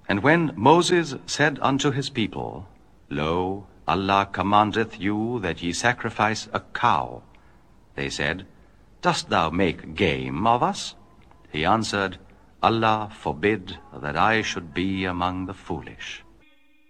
And when Moses said unto his people, Lo, Allah commandeth you that ye sacrifice a cow, they said, Dost thou make game of us? He answered, Allah forbid that I should be among the foolish.